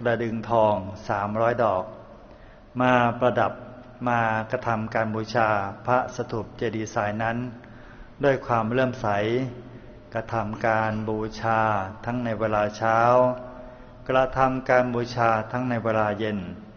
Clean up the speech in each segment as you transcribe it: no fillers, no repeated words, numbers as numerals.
กระดึงทอง300 ดอกมาประดับมากระทำการบูชาพระสถูปเจดีย์ทรายนั้นด้วยความเลื่อมใสกระทำการบูชาทั้งในเวลาเช้ากระทำการบูชาทั้งในเวลาเย็น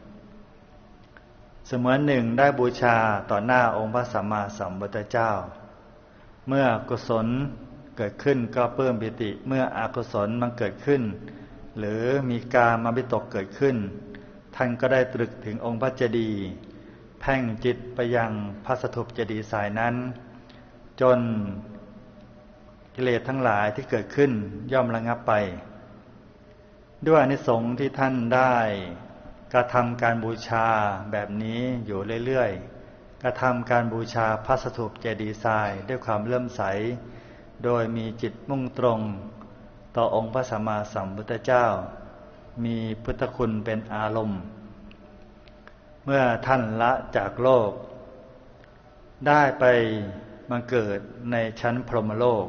เสมือนหนึ่งได้บูชาต่อหน้าองค์พระสัมมาสัมพุทธเจ้าเมื่อกุศลเกิดขึ้นก็ปลื้มปิติเมื่ออกุศลมันเกิดขึ้นหรือมีกามวิตกเกิดขึ้นท่านก็ได้ตรึกถึงองค์พระเจดีย์เพ่งจิตไปยังพระสถูปเจดีย์ทรายนั้นจนกิเลสทั้งหลายที่เกิดขึ้นย่อมระงับไปด้วยอานิสงส์ที่ท่านได้กระทำการบูชาแบบนี้อยู่เรื่อยๆกระทำการบูชาพระสถูปเจดีย์ทรายด้วยความเลื่อมใสโดยมีจิตมุ่งตรงต่อองค์พระสัมมาสัมพุทธเจ้ามีพุทธคุณเป็นอารมณ์เมื่อท่านละจากโลกได้ไปมาเกิดในชั้นพรหมโลก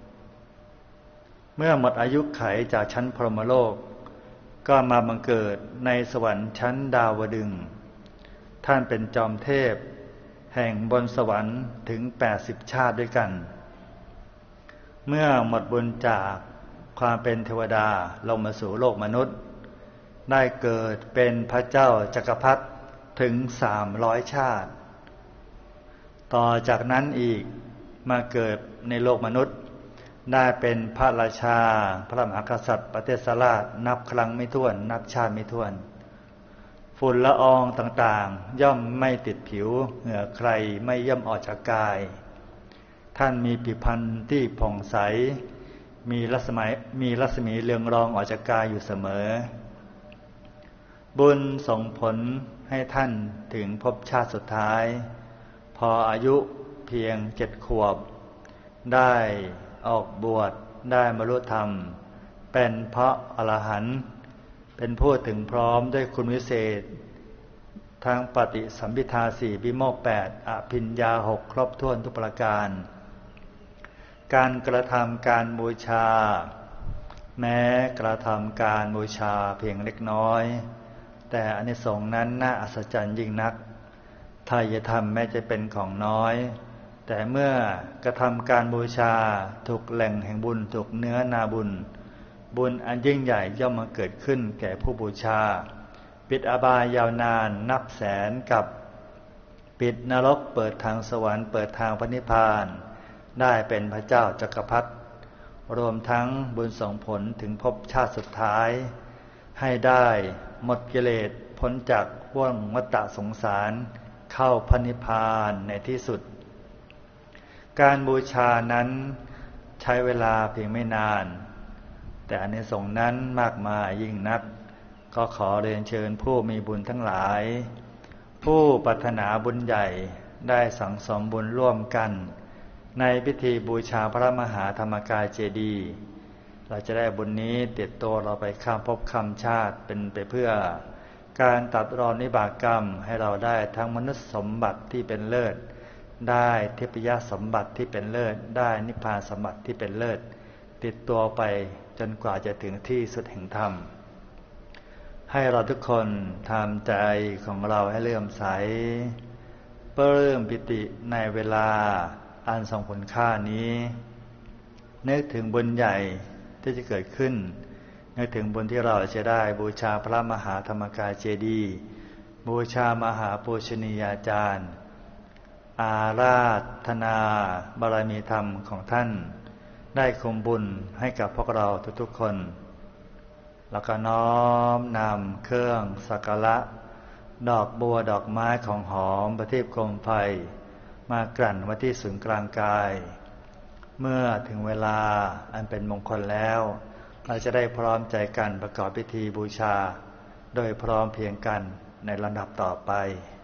เมื่อหมดอายุไขจากชั้นพรหมโลกก็มาบังเกิดในสวรรค์ชั้นดาวดึงส์ท่านเป็นจอมเทพแห่งบนสวรรค์ถึง80 ชาติด้วยกันเมื่อหมดบุญจากความเป็นเทวดาลงมาสู่โลกมนุษย์ได้เกิดเป็นพระเจ้าจักรพรรดิถึง300 ชาติต่อจากนั้นอีกมาเกิดในโลกมนุษย์ได้เป็นพระราชาพระมหากษัตริย์ประเทศราชนับครั้งไม่ถ้วนนับชาติไม่ถ้วนฝุ่นละอองต่างๆย่อมไม่ติดผิวเหงื่อใครไม่ย่อมออกจากกายท่านมีผิวพรรณที่ผ่องใสมีรัศมีเรืองรองออกจากกายอยู่เสมอบุญส่งผลให้ท่านถึงภพชาติสุดท้ายพออายุเพียง7 ขวบได้ออกบวชได้บรรลุธรรมเป็นพระอรหันต์เป็นผู้ถึงพร้อมด้วยคุณวิเศษทั้งปฏิสัมภิทา4วิโมกข์8อภิญญา6ครบถ้วนทุกประการการกระทำการบูชาแม้กระทำการบูชาเพียงเล็กน้อยแต่อานิสงส์นั้นน่าอัศจรรย์ยิ่งนักทายธรรมแม้จะเป็นของน้อยแต่เมื่อกระทำการบูชาถูกแหล่งแห่งบุญถูกเนื้อนาบุญบุญอันยิ่งใหญ่ย่อมมาเกิดขึ้นแก่ผู้บูชาปิดอบายยาวนานนับแสนกับปิดนรกเปิดทางสวรรค์เปิดทางพระนิพพานได้เป็นพระเจ้าจักรพรรดิรวมทั้งบุญส่งผลถึงภพชาติสุดท้ายให้ได้หมดกิเลสพ้นจากห่วงวัฏสงสารเข้าพระนิพพานในที่สุดการบูชานั้นใช้เวลาเพียงไม่นานแต่อานิสงส์นั้นมากมายยิ่งนักก็ขอเรียนเชิญผู้มีบุญทั้งหลายผู้ปรารถนาบุญใหญ่ได้สั่งสมบุญร่วมกันในพิธีบูชาพระมหาธรรมกายเจดีย์เราจะได้บุญนี้ติดตัวเราไปข้ามภพข้ามชาติเป็นไปเพื่อการตัดรอนวิบากกรรมให้เราได้ทั้งมนุษย์สมบัติที่เป็นเลิศได้เทพยสมบัติที่เป็นเลิศได้นิพพานสมบัติที่เป็นเลิศติดตัวไปจนกว่าจะถึงที่สุดแห่งธรรมให้เราทุกคนทำใจของเราให้เลื่อมใสปลื้มปิติในเวลาอันทรงคุณค่านี้นึกถึงบุญใหญ่ที่จะเกิดขึ้นนึกถึงบุญที่เราจะได้บูชาพระมหาธรรมกายเจดีย์บูชามหาปูชนียาจารย์อาราธนาบารมีธรรมของท่านได้คุมบุญให้กับพวกเราทุกๆคนแล้วก็น้อมนำเครื่องสักการะดอกบัวดอกไม้ของหอมประทีปโคมไฟมากลั่นไว้ที่ศูนย์กลางกายเมื่อถึงเวลาอันเป็นมงคลแล้วเราจะได้พร้อมใจกันประกอบพิธีบูชาโดยพร้อมเพรียงกันในลำดับต่อไป